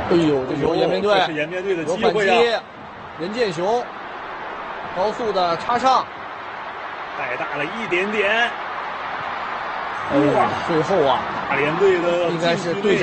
哎呦，这球延边队是延边队的有反机会啊！ 击，任建雄高速的插上， 带大了一点点。 哎呀，最后啊， 大连队的应该是队长。